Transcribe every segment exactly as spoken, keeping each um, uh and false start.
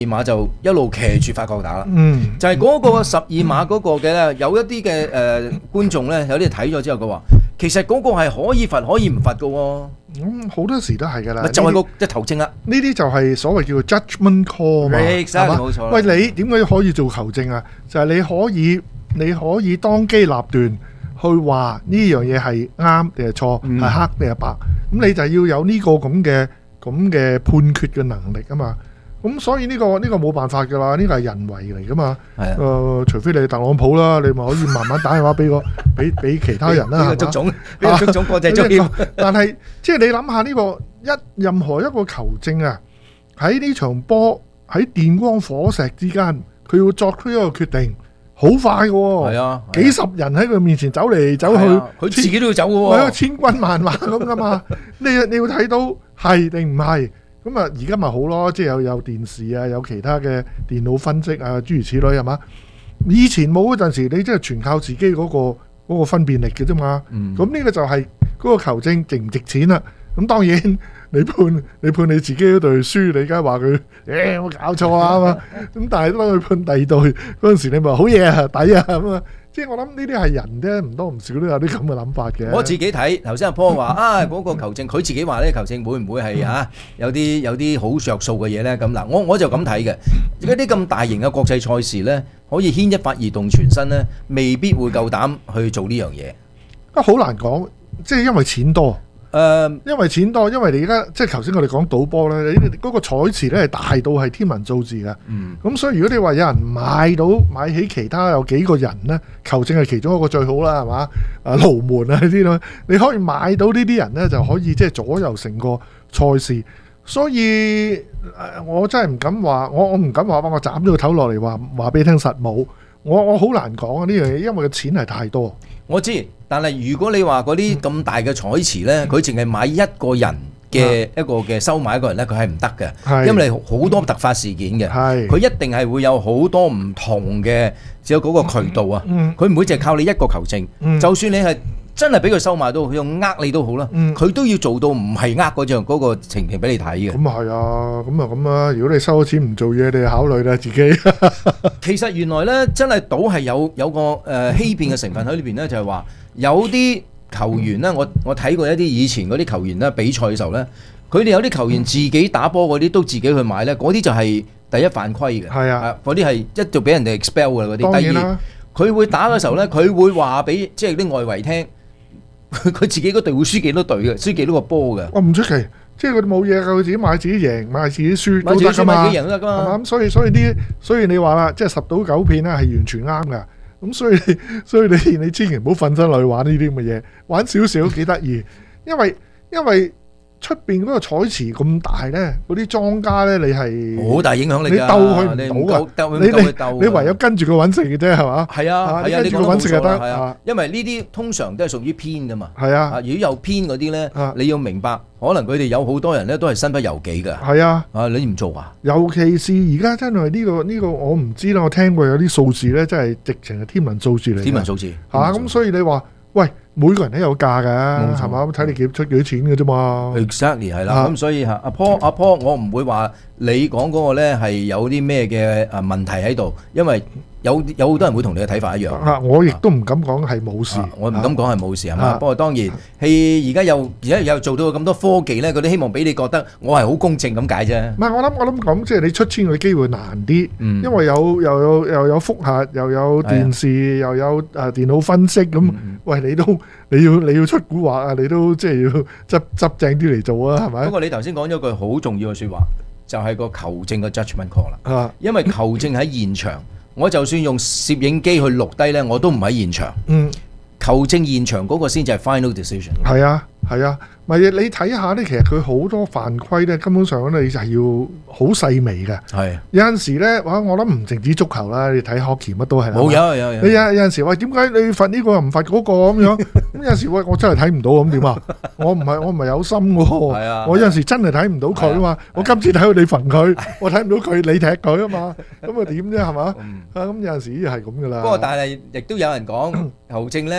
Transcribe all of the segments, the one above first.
碼就一路騎住法國打啦。 嗯， 就係嗰個十二碼嗰個嘅咧，有一啲嘅誒觀眾咧，有啲睇咗之後佢話，其實嗰個係可以罰可以唔罰嘅喎。 咁好多時都係㗎啦。 咪就係個即係球證啦。 呢啲就係所謂叫做 judgment call 嘛，係嘛？ 冇錯啦。 喂，你點解可以做球證啊？就係你可以你可以當機立斷去話呢樣嘢係啱定係錯，係黑定係白。咁你就要有呢個咁嘅咁嘅判決嘅能力啊嘛。咁所以呢個呢個冇辦法㗎啦，呢個係人為嚟㗎嘛。 係啊。 誒，除非你係特朗普啦，你咪可以慢慢打電話俾個俾俾其他人啦，係嘛？ 足總，呢個足總國際足協。 但係即係你諗下呢個一任何一個球證啊，喺呢場波喺電光火石之間，佢要作出一個決定，好快嘅喎。 係啊， 幾十人喺佢面前走嚟走去， 佢自己都要走嘅喎。 係啊，千軍萬馬咁噶嘛。你你要睇到係定唔係？咁啊，而家咪好咯，即係有有電視啊，有其他嘅電腦分析啊，諸如此類係嘛？以前冇嗰陣時，你真係全靠自己嗰個嗰個分辨力嘅啫嘛。咁呢個就係嗰個球證值唔值錢啦。咁當然你判你判你自己嗰隊輸，你梗係話佢誒有冇搞錯啊嘛。咁但係當佢判第二隊嗰陣時，你咪好嘢啊，抵啊咁啊。即係我諗呢啲係人啫，唔多唔少都有啲咁嘅諗法嘅。 我自己睇頭先阿 Paul 話啊，嗰個球證佢自己話咧，球證會唔會係嚇有啲有啲好着數嘅嘢咧？咁嗱，我我就咁睇嘅。而家啲咁大型嘅國際賽事咧，可以牽一髮而動全身咧，未必會夠膽去做呢樣嘢。 啊，好難講，即係因為錢多。誒、呃，因為錢多，因為你而家即係頭先我哋講賭波咧，你嗰個彩池咧係大到係天文數字嘅。嗯。咁所以如果你話有人買到買起其他有幾個人咧，球證係其中一個最好啦，係嘛？啊，龍門啊呢啲咯，你可以買到呢啲人咧，就可以即係左右成個賽事。所以誒，我真係唔敢話，我我唔敢話，我斬咗個頭落嚟話話俾你聽實冇。我我好難講啊呢樣嘢，因為個錢係太多。 我知，但係如果你話嗰啲咁大嘅彩池咧，佢淨係買一個人嘅一個嘅收買一個人咧，佢係唔得嘅，因為好多突發事件嘅，佢一定係會有好多唔同嘅，只有嗰個渠道啊，佢唔會淨係靠你一個球證，就算你係真係俾佢收買到，佢用呃你都好啦，佢都要做到唔係呃嗰樣嗰個情形俾你睇嘅。 咁啊係啊，咁啊咁啊，如果你收咗錢唔做嘢，你考慮啦自己。 其實原來咧，真係賭係有有個誒欺騙嘅成分喺裏邊咧，就係話有啲球員咧，我我睇過一啲以前嗰啲球員咧比賽嘅時候咧，佢哋有啲球員自己打波嗰啲都自己去買咧，嗰啲就係第一犯規嘅。係啊，嗰啲係一就俾人哋 expel 嘅嗰啲。第二，佢會打嘅時候咧，佢會話俾即係啲外圍聽。佢自己嗰隊會輸幾多隊嘅，輸幾多個波嘅。 我唔出奇，即係佢冇嘢㗎，佢自己買自己贏，買自己輸都得㗎嘛。買自己輸買自己贏都得㗎嘛。係嘛？咁所以所以啲，所以你話啦，即係十賭九騙咧係完全啱㗎。咁所以所以你你千祈唔好瞓身落去玩呢啲咁嘅嘢，玩少少幾得意，因為因為。出邊嗰個彩池咁大咧，嗰啲莊家咧，你係好大影響力㗎。 你鬥佢唔到㗎，你你你唯有跟住佢揾食嘅啫，係嘛？ 係啊， 係啊，跟住佢揾食就得。 係啊，因為呢啲通常都係屬於偏㗎嘛。 係啊， 如果有偏嗰啲咧，你要明白，可能佢哋有好多人咧都係身不由己㗎。 係啊， 啊你唔做啊？ 尤其是而家真係呢個呢個，我唔知啦。我聽過有啲數字咧，真係直情係天文數字嚟。 天文數字嚇，咁所以你話。喂，每個人都有價㗎，係嘛？睇你幾出幾多錢嘅啫嘛。 Exactly 係啦，咁所以嚇阿 Paul 阿 Paul，我唔會話你講嗰個咧係有啲咩嘅誒問題喺度，因為有有好多人會同你嘅睇法一樣。啊， 我亦都唔敢講係冇事， 我唔敢講係冇事係嘛。不過當然係而家又而家又做到咁多科技咧，佢都希望俾你覺得我係好公正咁解啫。 唔係我諗我諗講，即係你出千嘅機會難啲，因為有又有又有複核，又有電視，又有誒電腦分析咁。喂，你都你要你要出蠱惑啊！你都即係要執執正啲嚟做啊，係咪？ 不過你頭先講咗句好重要嘅説話，就係個球證嘅 judgment call 啦。啊，因為球證喺現場，我就算用攝影機去錄低咧，我都唔喺現場。嗯，球證現場嗰個先至係 final decision。係啊，係啊。咪你睇下咧，其實佢好多犯規咧，根本上咧你就係要好細微嘅。係有陣時咧，哇！我諗唔淨止足球啦，你睇 hockey 乜都係。冇有有有。你有有陣時喂，點解你罰呢個又唔罰嗰個咁樣？咁有陣時喂，我真係睇唔到咁點啊？我唔係我唔係有心嘅喎。係啊。我有陣時真係睇唔到佢啊嘛。我今次睇到你罰佢，我睇唔到佢，你踢佢啊嘛。咁啊點啫係嘛？啊咁有陣時係咁噶啦。不過但係亦都有人講球證咧。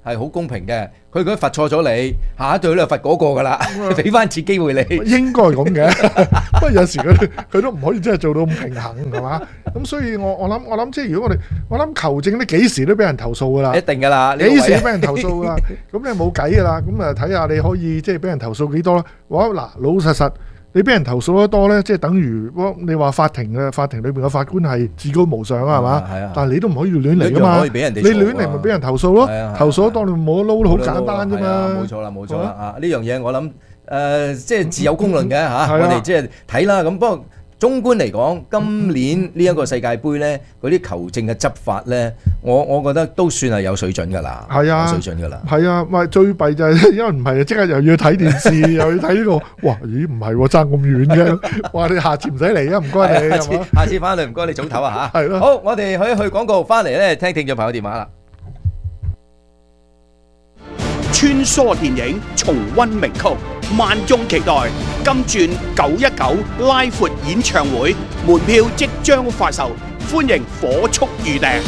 係好公平嘅。佢如果罰錯咗你，下一隊咧罰嗰個噶啦，俾翻次機會你。 應該係咁嘅，不過有時佢佢都唔可以真係做到咁平衡係嘛？咁所以我我諗我諗即係如果我哋我諗球證咧幾時都俾人投訴噶啦， 一定噶啦， 幾時都俾人投訴噶啦。咁你冇計噶啦，咁啊睇下你可以即係俾人投訴幾多啦。哇嗱，老實實。你俾人投訴得多咧，即係等於你話法庭嘅法庭裏邊嘅法官係至高無上啊，係嘛？但係你都唔可以亂嚟噶嘛，你亂嚟咪俾人投訴咯，投訴得多你冇得撈都好簡單啫嘛。 冇錯啦，冇錯啦啊！呢樣嘢我諗誒，即係自有公論嘅嚇，我哋即係睇啦。咁不過綜觀嚟講，今年呢一個世界盃咧，嗰啲球證嘅執法咧，我我覺得都算係有水準㗎啦， 係啊， 有水準㗎啦。 係啊，咪最弊就係因為唔係啊，即刻又要睇電視，又要睇呢個，哇！咦，唔係喎，爭咁遠嘅，哇！你下次唔使嚟啊，唔該你， 下次下次翻嚟唔該你早唞啊嚇。 係咯。 好，我哋可以去廣告，翻嚟咧聽聽眾朋友電話啦。 穿梭電影，重溫名曲，萬眾期待金鑽九一九拉闊演唱會，門票即將發售，歡迎火速預訂。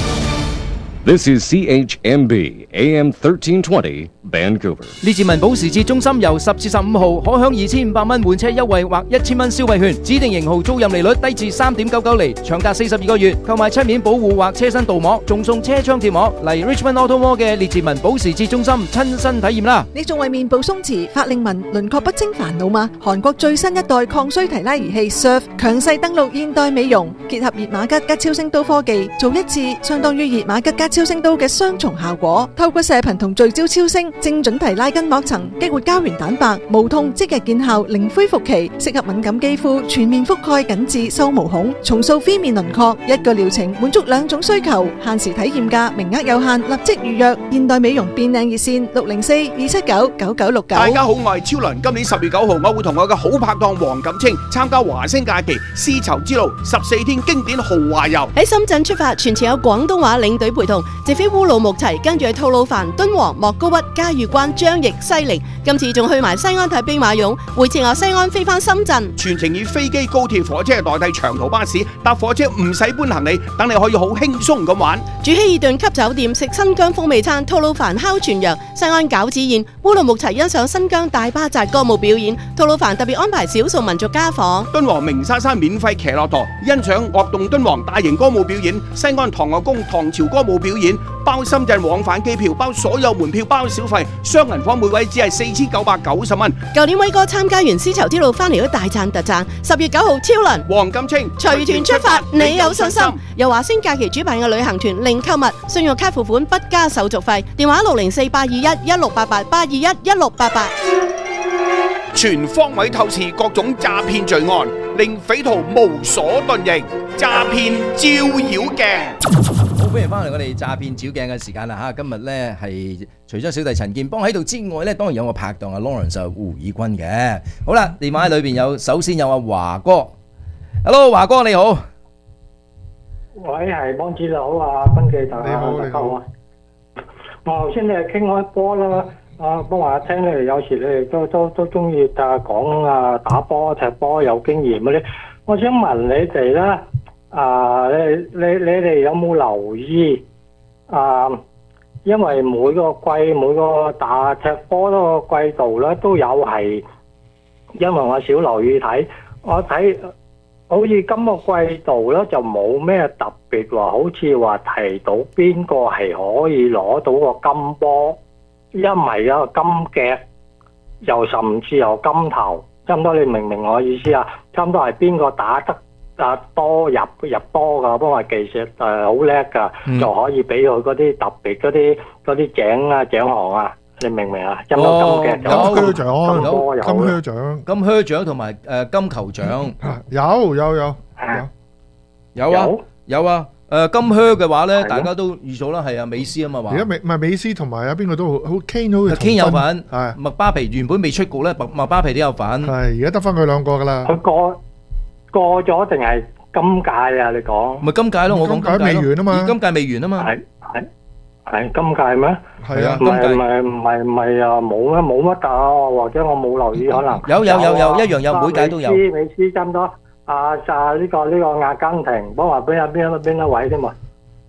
This is C H M B A M thirteen twenty Vancouver。 列治文保時捷中心由十至十五號可享二千五百蚊換車優惠或一千蚊消費券，指定型號租賃利率低至三點九九厘，長達四十二個月。購買漆面保護或車身鍍膜，仲送車窗貼膜。嚟 Richmond Auto Mall 嘅列治文保時捷中心親身體驗啦！ 你仲為面部鬆弛、法令紋、輪廓不清煩惱嗎？韓國最新一代抗衰提拉儀器 Surf 強勢登陸現代美容，結合熱瑪吉加超聲刀科技，做一次相當於熱瑪吉加超聲刀嘅雙重效果。透過射頻同聚焦超聲，精準提拉筋膜層，激活膠原蛋白，無痛即日見效，零恢復期，適合敏感肌膚，全面覆蓋緊致收毛孔，重塑phía面輪廓。一個療程滿足兩種需求，限時體驗價，名額有限，立即預約。現代美容變靚熱線六零四二七九九九六九。 大家好，我係超倫。今年十月九號，我會同我嘅好拍檔黃錦清參加華星假期絲綢之路十四天經典豪華遊。 喺深圳出發，全程有廣東話領隊陪同，直飛烏魯木齊，跟住去吐魯番、敦煌、莫高窟、嘉峪關、張掖、西寧。今次仲去埋西安睇兵馬俑，回程由西安飛翻深圳。 全程以飛機、高鐵、火車代替長途巴士，搭火車唔使搬行李，等你可以好輕鬆咁玩。 住希爾頓級酒店，食新疆風味餐，吐魯番烤全羊，西安餃子宴，烏魯木齊欣賞新疆大巴扎歌舞表演，吐魯番特別安排少數民族家訪。 敦煌鳴沙山免費騎駱駝，欣賞樂動敦煌大型歌舞表演。西安唐樂宮唐朝歌舞表演，包深圳往返機票，包所有門票，包小費，雙人房每位只係四千九百九十蚊。 舊年威哥參加完絲綢之路翻嚟都大讚特讚。十月九號超輪黃錦清隨團出發，你有信心？由華星假期主辦嘅旅行團，零購物，信用卡付款不加手續費。電話六零四八二一一六八八八二一一六八八。 全方位透視各種詐騙罪案，令匪徒無所遁形。詐騙照妖鏡。 好，歡迎翻嚟我哋詐騙照鏡嘅時間啦嚇！今日咧係除咗小弟陳建邦喺度之外咧，當然有我拍檔阿 Lawrence 胡以軍嘅。好啦，電話喺裏邊有，首先有阿華哥。Hello， 華哥你好。 喂，係幫主佬啊，賓記大廈大家好啊！我頭先你係傾開波啦，啊，幫話聽你哋有時你哋都都都中意啊講啊打波踢波有經驗嗰啲，我想問你哋咧，啊，你你你哋有冇留意啊？因為每個季每個打踢波嗰個季度咧都有係，因為我少留意睇，我睇。好似今個季度咧就冇咩特別話，好似話提到邊個係可以攞到個金波，一咪有個金腳，又甚至有金頭，差唔多你明唔明我意思啊？差唔多係邊個打得啊多入入波噶，幫我技術誒好叻噶，嗯、就可以俾佢嗰啲特別嗰啲嗰啲獎啊獎項啊。你明唔明啊？有冇金嘅？ 有金靴獎， 有金靴獎， 金靴獎同埋誒金球獎， 有有有有有啊有啊！誒金靴嘅話咧，大家都預咗啦，係啊，美斯啊嘛話。 而家美唔係美斯同埋啊邊個都好 Kane 好 Kane 有份， 係麥巴皮原本未出局咧，麥麥巴皮都有份。 係而家得翻佢兩個噶啦。 佢過過咗定係今屆啊？你講咪今屆咯，我講今屆未完啊嘛， 今屆未完啊嘛。 係係。係今屆咩？ 係啊， 唔係唔係唔係唔係啊，冇咩冇乜打，或者我冇留意，可能有有有有一樣有，每屆都有。 美斯美斯差唔多啊！就呢個呢個阿根廷，幫話邊一邊一邊一位添嘛。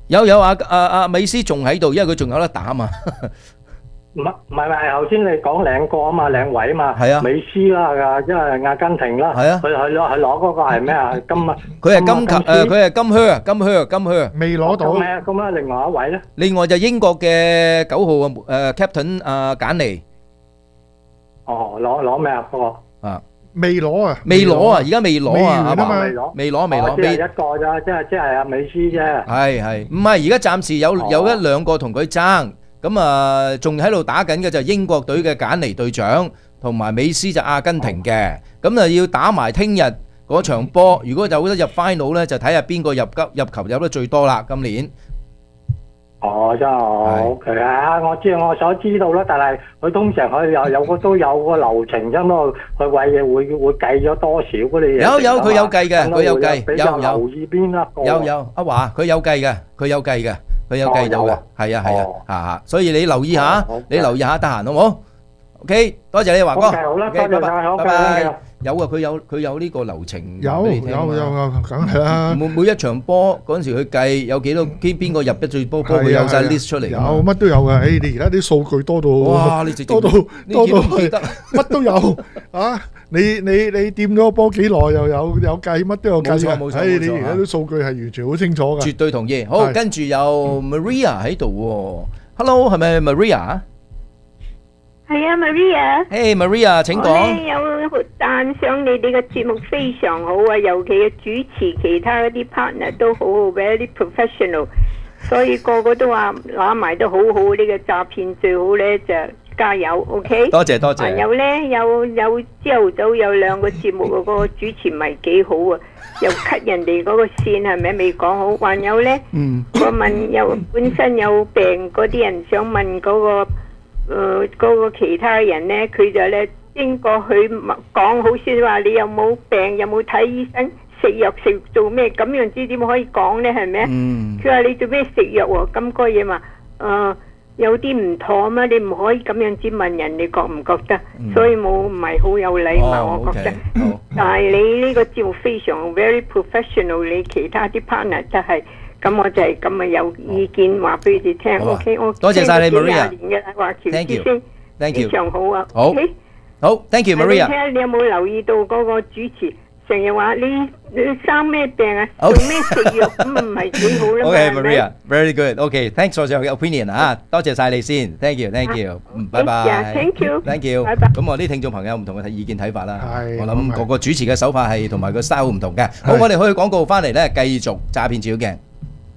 有有阿阿阿美斯仲喺度，因為佢仲有得打嘛。 唔係唔係唔係，頭先你講兩個啊嘛，兩位啊嘛， 係啊， 美斯啦，啊，因為阿根廷啦， 係啊， 佢佢攞佢攞嗰個係咩啊？金啊， 佢係金球誒，佢係金靴啊，金靴啊，金靴啊， 未攞到。 咁啊，咁啊，另外一位咧？ 另外就英國嘅九號啊，誒 Captain 阿簡尼。 哦，攞攞咩啊？嗰個啊， 未攞啊， 未攞啊，而家未攞啊， 係嘛？未攞， 未攞，未攞， 即係一個咋，即係即係阿美斯啫。 係係，唔係而家暫時有有一兩個同佢爭。咁啊，仲喺度打緊嘅就係英國隊嘅簡尼隊長，同埋美斯就阿根廷嘅。咁啊要打埋聽日嗰場波，如果有得入 final 咧，就睇下邊個入急入球入得最多啦。今年。 哦，真係 OK 啊！我知我所知道啦，但係佢通常佢有有個都有個流程啫嘛，佢為嘢會會計咗多少嗰啲嘢。 有有佢有計嘅，佢有計， 比較留意邊一個。 有有阿華佢有計嘅，佢有計嘅。佢有計到嘅，係啊係啊，嚇嚇，所以你留意下，你留意下得閒好冇 ？OK，多謝你華哥。 好啦，多謝晒，好，拜拜。 有啊，佢有佢有呢個流程。 有有有有，梗係啦。 每每一場波嗰陣時佢計有幾多邊邊個入得最多波，佢有晒 list 出嚟。 有乜都有嘅，誒你而家啲數據多到哇！你直多到多到係乜都有啊！你你你掂咗個波幾耐又有有計，乜都有計嘅。 冇錯冇錯， 誒你而家啲數據係完全好清楚嘅。 絕對同意。好，跟住有 Maria 喺度喎。Hello，係咪 Maria？ 係啊 ，Maria。 Hey Maria，請講。 我咧有讚賞你哋嘅節目非常好啊，尤其係主持其他嗰啲 partner 都好好 ，very professional， 所以個個都話攞埋都好好。呢個詐騙最好咧就加油 ，OK？ 多謝多謝。 還有咧有有朝頭早有兩個節目嗰個主持唔係幾好啊，又 cut 人哋嗰個線係咪未講好？還有咧，嗯，我問有本身有病嗰啲人想問嗰個。誒，嗰、呃那個其他人咧，佢就咧經過佢講好先話，你有冇病，有冇睇醫生，食藥食做咩？咁樣知點可以講咧？係咪？佢話、嗯、你做咩食藥喎？咁嗰嘢話誒有啲唔妥嘛，你唔可以咁樣之問人，你覺唔覺得？嗯、所以冇唔係好有禮貌，哦、我覺得。okay, 但係你呢個節目非常 very professional， 你其他啲 partner 都係。咁我就係咁啊，有意見話俾你哋聽。O K， 我多謝晒你 Maria。 Thank you，Thank you，非常好啊。 好，好 ，Thank you Maria。 睇下你有冇留意到嗰個主持成日話你你生咩病啊？做咩食藥咁唔係幾好啦嘛？ OK Maria，very good。OK，thanks for your opinion 啊，多謝晒你先。Thank you，Thank you，嗯，拜拜。 Thank you，Thank you。 拜拜。 咁我啲聽眾朋友唔同嘅意見睇法啦。我諗個個主持嘅手法係同埋個 style 唔同嘅。好，我哋去廣告翻嚟咧，繼續詐騙照鏡。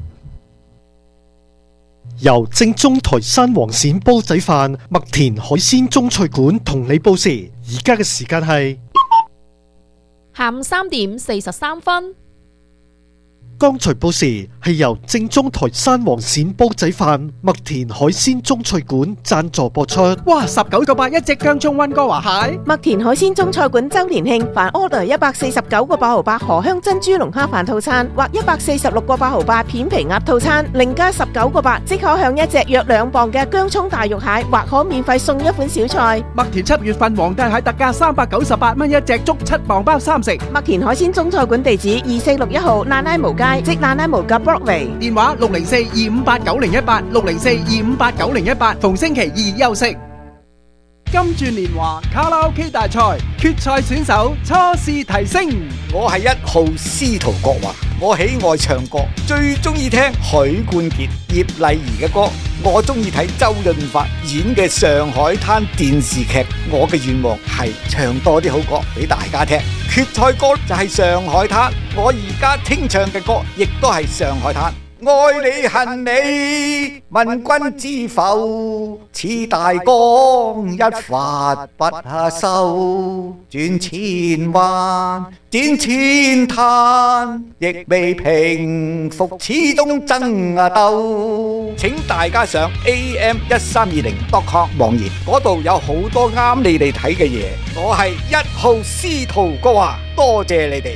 由正宗台山黃鱔煲仔飯麥田海鮮中菜館同你報時，而家嘅時間係下午三點四十三分。 剛才報時係由正宗台山黃鱔煲仔飯麥田海鮮中菜館贊助播出。 哇！十九個八一隻薑蔥溫哥華蟹。 麥田海鮮中菜館周年慶，凡 order 一百四十九個八毫八荷香珍珠龍蝦飯套餐，或一百四十六個八毫八片皮鴨套餐，另加十九個八，即可享一隻約兩磅嘅薑蔥大肉蟹，或可免費送一款小菜。 麥田七月份皇帝蟹特價三百九十八蚊一隻，足七磅包三食。 麥田海鮮中菜館地址二四六一號蘭拉無街，即蘭拉無嘅 Broadway。 電話六零四二五八九零一八，六零四二五八九零一八，逢星期二休息。金鑽年華卡拉 OK 大賽決賽選手初試提升。 我係一號司徒國華，我喜愛唱歌，最中意聽許冠傑、葉麗儀嘅歌。我中意睇周潤發演嘅《上海灘》電視劇。我嘅願望係唱多啲好歌俾大家聽。決賽歌就係《上海灘》，我而家聽唱嘅歌亦都係《上海灘》。愛你恨你，問君知否？似大江一發不可收，轉千彎，轉千灘，亦未平復，始終爭啊鬥。請大家上 A M 一三二零 dot com 網頁，嗰度有好多啱你哋睇嘅嘢。我係一號司徒國華，多謝你哋。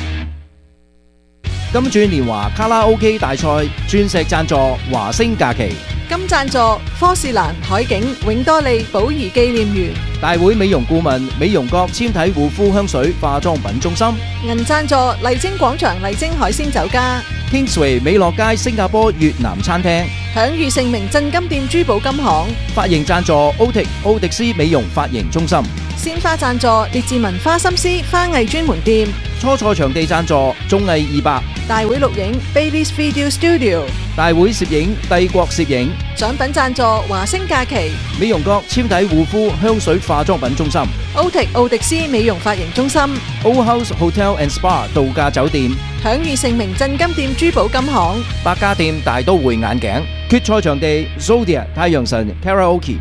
金鑽年華卡拉 OK 大賽鑽石贊助華星假期， 金贊助科士蘭海景永多利寶儀紀念園， 大會美容顧問美容閣纖體護膚香水化妝品中心， 銀贊助麗晶廣場麗晶海鮮酒家。 Kingsway 美樂街新加坡越南餐廳， 享譽盛名鎮金店珠寶金行， 髮型贊助 Otic 奧迪斯美容髮型中心， 鮮花贊助列治文花心思花藝專門店， 初賽場地贊助綜藝二百， 大會錄影 Bailey's Video Studio， 大會攝影帝國攝影， 獎品贊助華星假期， 美容閣纖體護膚香水化妝品中心， Otic 奧迪斯美容髮型中心， Old House Hotel and Spa 度假酒店， 享譽盛名鎮金店珠寶金行， 百家店大都會眼鏡，決賽場地 Zodia 太陽神 Karaoke。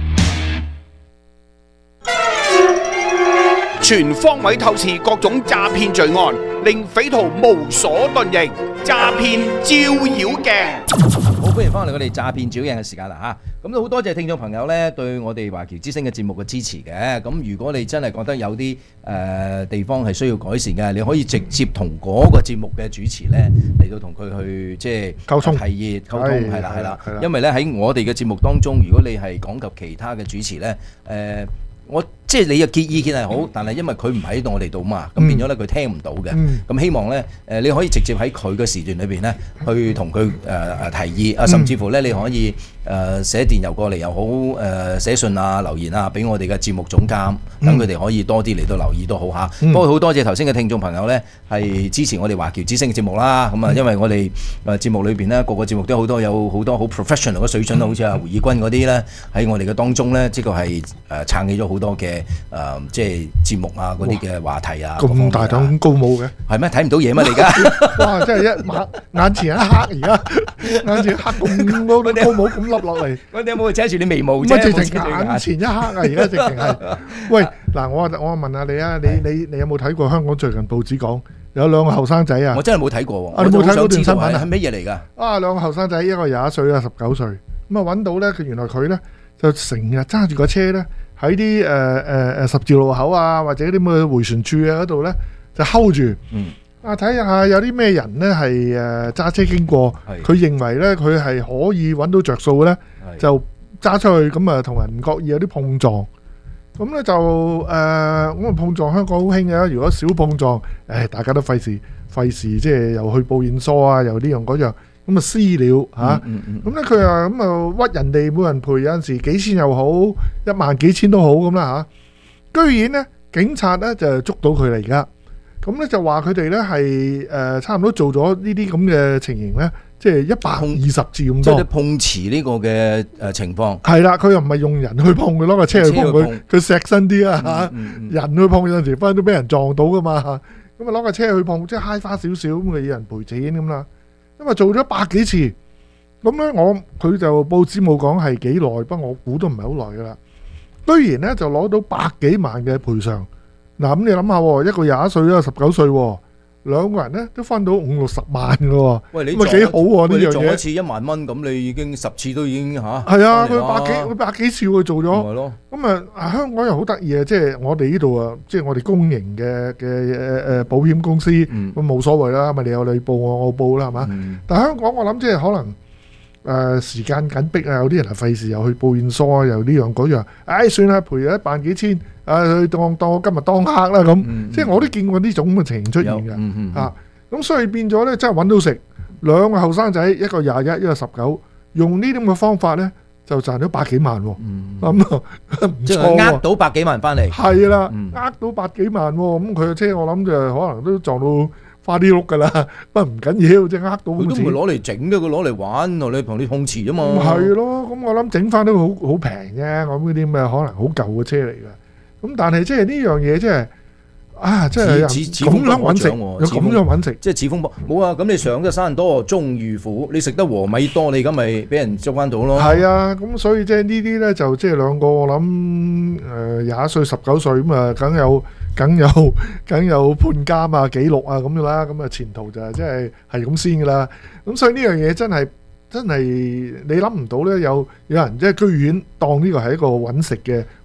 全方位透視各種詐騙罪案，令匪徒無所遁形。詐騙照妖鏡， 好歡迎翻嚟我哋詐騙照妖鏡嘅時間啦嚇！咁都好多謝聽眾朋友咧對我哋華僑之聲嘅節目嘅支持嘅。咁如果你真係覺得有啲誒、呃、地方係需要改善嘅，你可以直接同嗰個節目嘅主持咧嚟到同佢去即係溝通、 提議、溝通係啦係啦。因為咧喺我哋嘅節目當中，如果你係講及其他嘅主持咧，誒、呃。我即係你嘅建意見係好，但係因為佢唔喺度我哋度嘛，咁變咗咧佢聽唔到嘅。咁希望咧誒你可以直接喺佢嘅時段裏邊咧，去同佢誒誒提議啊，甚至乎咧你可以誒寫電郵過嚟又好，誒寫信啊留言啊，俾我哋嘅節目總監，等佢哋可以多啲嚟到留意都好嚇。不過好多謝頭先嘅聽眾朋友咧，係支持我哋華僑之聲嘅節目啦。咁啊，因為我哋誒節目裏邊咧，個個節目都好多有好多好 professional 嘅水準，好似阿胡以軍嗰啲咧，喺我哋嘅當中咧，即係係誒撐起咗好多嘅誒即係節目啊，嗰啲嘅話題啊， 咁大膽高舞嘅， 係咩？睇唔到嘢咩？你而家哇！真係一眼眼前一黑，而家眼前一黑咁高高舞咁笠落嚟。 我哋有冇遮住啲眉毛啫？ 乜直情眼前一黑啊！而家直情係。喂，嗱，我我問下你啊，你你你有冇睇過香港最近報紙講有兩個後生仔啊？ 我真係冇睇過喎。 啊，你冇睇嗰段新聞啊？ 係乜嘢嚟㗎？ 啊，兩個後生仔，一個廿一歲，一個十九歲。咁啊揾到咧，佢原來佢咧就成日揸住個車咧。喺啲誒誒誒十字路口啊，或者啲咁嘅迴旋處啊嗰度咧，就 hold 住。嗯。啊，睇下有啲咩人咧係誒揸車經過，佢認為咧佢係可以揾到着數咧，就揸出去咁啊，同人唔覺意有啲碰撞。咁咧就誒，咁、呃、啊碰撞香港好興嘅。如果少碰撞，誒大家都費事費事，即係又去報驗疏啊，又呢樣嗰樣。咁啊私了嚇，咁咧佢啊咁啊屈人哋，每人賠有陣時幾千又好，一萬幾千都好咁啦嚇。居然咧警察咧就捉到佢嚟而家，咁咧就話佢哋咧係誒差唔多做咗呢啲咁嘅情形咧，即係一百二十次咁多。 即係碰瓷呢個嘅誒情況。 係啦，佢又唔係用人去碰佢，攞個車去碰佢，佢錫身啲啊嚇。人去碰有陣時翻都俾人撞到噶嘛，咁啊攞個車去碰，即係揩花少少咁嘅，有人賠錢咁啦。因為做咗百幾次，咁咧我佢就報紙冇講係幾耐，不過我估都唔係好耐噶啦。居然咧就攞到百幾萬嘅賠償。嗱咁你諗下，一個廿一歲，一個十九歲，兩個人咧都分到五六十萬噶喎。 喂，你咁啊幾好喎呢樣嘢？ 你撞一次一萬蚊，咁你已經十次都已經嚇。 係啊，佢百幾佢百幾次佢做咗。 係咯。咁啊，香港又好得意啊！即係我哋呢度啊，即係我哋公營嘅嘅誒誒保險公司，咁冇所謂啦，咪你有你報我我報啦，係嘛？但係香港我諗即係可能誒時間緊迫啊，有啲人係費事又去報驗疏啊，又呢樣嗰樣，唉算啦，賠一萬幾千，啊去當當我今日當客啦咁，即係我都見過呢種咁嘅情形出現嘅啊。咁所以變咗咧，真係揾到食。兩個後生仔，一個廿一，一個十九，用呢啲咁嘅方法咧，就賺咗百幾萬喎。咁啊唔錯喎， 呃到百幾萬翻嚟。 係啦，呃到百幾萬喎。咁佢嘅車我諗就可能都撞到花啲碌㗎啦。不過唔緊要，即係呃到。佢都唔係攞嚟整嘅，佢攞嚟玩，同你同你碰瓷啫嘛。 係咯，咁我諗整翻都好好平啫。我諗嗰啲咩可能好舊嘅車嚟㗎。咁但係即係呢樣嘢即係。啊！即係咁樣揾食，有咁樣揾食， 即係似風波冇啊！咁你上得山多，終遇虎。你食得禾米多，你咁咪俾人捉翻到咯。 係啊！咁所以即係呢啲咧，就即係兩個我諗誒廿一歲、十九歲咁啊，梗有梗有梗有判監啊、記錄啊咁樣啦。咁啊前途就係即係係咁先噶啦。咁所以呢樣嘢真係真係你諗唔到咧，有有人即係居然當呢個係一個揾食嘅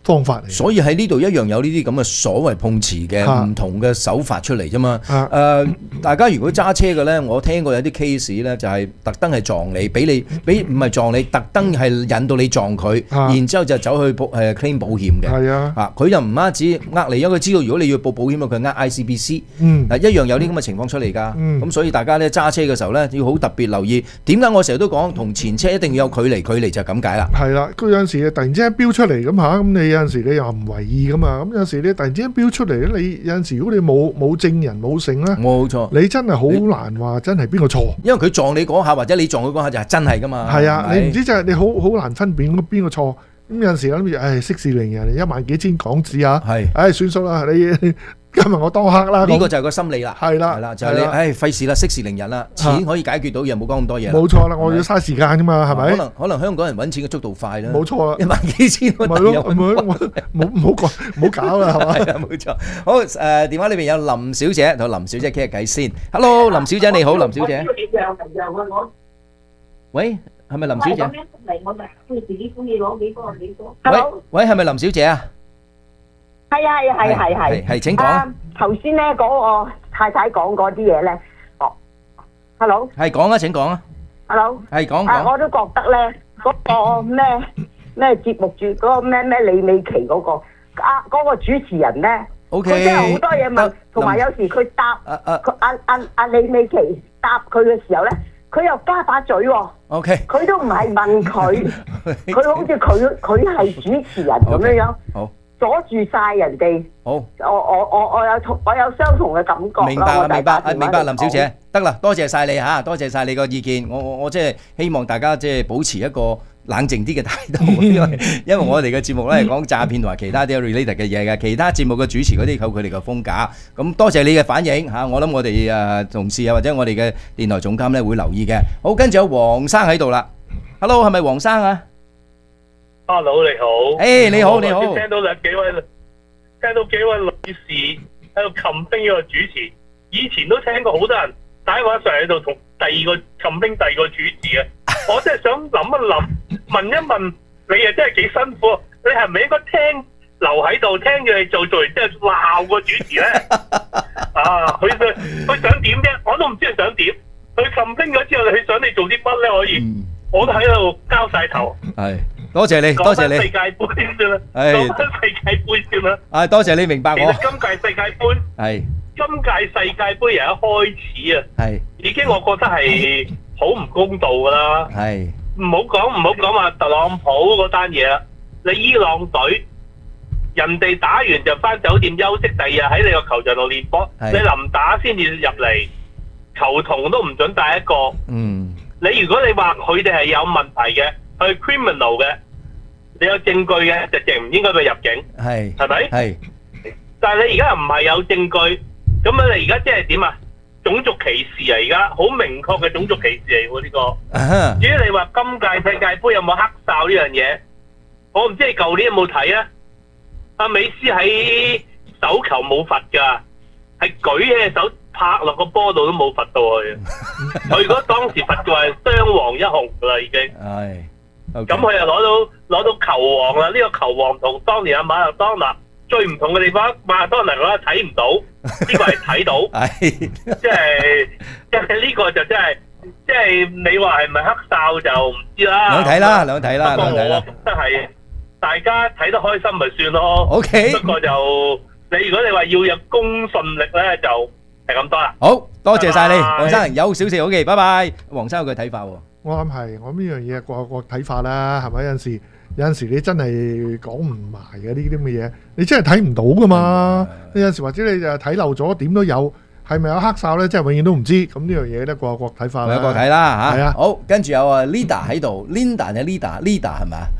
方法嚟。 所以喺呢度一樣有呢啲咁嘅所謂碰瓷嘅唔同嘅手法出嚟啫嘛。誒、呃，大家如果揸車嘅咧，我聽過有啲 case 咧，就係特登係撞你，俾你俾唔係撞你，特登係引到你撞佢，然之後就走去保誒 claim 保險嘅。係啊，啊佢就唔單止呃你，因為佢知道如果你要報保險，佢呃 I C B C。嗯，嗱一樣有啲咁嘅情況出嚟㗎。嗯，咁所以大家咧揸車嘅時候咧，要好特別留意。點解我成日都講同前車一定要有距離，距離就係咁解啦。 係啦，佢有陣時突然之間飆出嚟咁嚇，咁你有陣時你又唔為意咁嘛，咁有陣時你突然之間飆出嚟咧，你有陣時如果你冇冇證人冇證咧， 冇錯， 你真係好難話真係邊個錯。 因為佢撞你嗰下或者你撞佢嗰下就係真係㗎嘛。 係啊，你唔知就係你好好難分辨邊個錯。咁有陣時諗住，誒息事寧人，一萬幾千港紙啊，係，誒算數啦，你。今日我當客啦， 呢個就係個心理啦， 係啦， 係啦，就係你，唉，費事啦，息事寧人啦，錢可以解決到，又冇講咁多嘢。 冇錯啦，我要嘥時間啫嘛，係咪？ 可能可能香港人揾錢嘅速度快啦。 冇錯啊， 一萬幾千我咪咯，唔好唔好唔好講，唔好搞啦，係嘛？ 係啊，冇錯。好誒，電話裏邊有林小姐同林小姐傾下偈先。Hello，林小姐你好，林小姐。喂，係咪林小姐？喂喂，係咪林小姐啊？ 係啊係啊係係係係，請講啊！ 頭先咧嗰個太太講嗰啲嘢咧，哦 ，hello， 係講啊，請講啊 ，hello， 係講講，我都覺得咧嗰個咩咩節目主嗰個咩咩李美琪嗰個啊嗰個主持人咧，OK，佢真係好多嘢問，同埋有時佢答佢阿阿阿李美琪答佢嘅時候咧，佢又加把嘴喎，OK，佢都唔係問佢，佢好似佢佢係主持人咁樣樣，好。阻住晒人哋，好，我我我我有同我有相同嘅感覺。 明白明白，明白林小姐，得啦，多謝晒你嚇，多謝晒你個意見。我我我即係希望大家即係保持一個冷靜啲嘅態度，因為因為我哋嘅節目咧係講詐騙同埋其他啲 related 嘅嘢嘅，其他節目嘅主持嗰啲靠佢哋嘅風格。咁多謝你嘅反應嚇，我諗我哋誒同事啊或者我哋嘅電台總監咧會留意嘅。好，跟住有黃生喺度啦 ，Hello， 係咪黃生啊？ Hello， 你好。 誒，你好，你好。 聽到兩幾位，聽到幾位女士喺度擒兵呢個主持，以前都聽過好多人打電話上喺度同第二個擒兵第二個主持嘅。我真係想諗一諗，問一問你啊，真係幾辛苦。你係咪應該聽留喺度聽住你做做完之後鬧個主持咧？啊，佢想佢想點啫？我都唔知佢想點。佢擒兵咗之後，佢想你做啲乜咧？可以，嗯、我都喺度交晒頭。 係。多謝你，多謝你。 世界盃先啦，講翻世界盃先啦。 啊，多謝你明白我。 其實今屆世界盃係今屆世界盃由一開始啊，係已經我覺得係好唔公道噶啦。係唔好講唔好講話特朗普嗰單嘢啦。你伊朗隊人哋打完就翻酒店休息，第二日喺你個球場度練波，你臨打先至入嚟，球童都唔准帶一個。嗯，你如果你話佢哋係有問題嘅，係 criminal 嘅。你有證據嘅就淨唔應該俾入境，係係咪？係。但係你而家又唔係有證據，咁啊你而家即係點啊？種族歧視啊！而家好明確嘅種族歧視嚟喎呢個。至於你話今屆世界盃有冇黑哨呢樣嘢，我唔知你舊年有冇睇啊？阿美斯喺手球冇罰㗎，係舉起隻手拍落個波度都冇罰到佢。佢如果當時罰嘅話，係雙黃一紅㗎啦已經。係。咁佢又攞到攞到球王啦！呢、這個球王同當年阿馬勒當拿最唔同嘅地方，馬勒當拿嗰個睇唔到，呢、這個係睇到，即係即係呢個就真係即係你話係咪黑哨就唔知啦。 兩睇啦，兩睇啦， 不過我覺得係大家睇得開心咪算咯。OK， 不過就你如果你話要有公信力咧，就係咁多啦。 好多謝晒你，黃生有少少 OK，拜拜。黃生有句睇法喎。 我諗係，我呢樣嘢個個睇法啦，係咪？有陣時有陣時你真係講唔埋嘅呢啲咁嘅嘢，你真係睇唔到噶嘛。有陣時或者你就睇漏咗，點都有，係咪有黑哨咧？即係永遠都唔知。咁呢樣嘢咧，個個睇法啦。 個個睇啦嚇。 係啊。 好，跟住有啊 Linda 喺度 ，Linda 係 Linda，Linda 係咪啊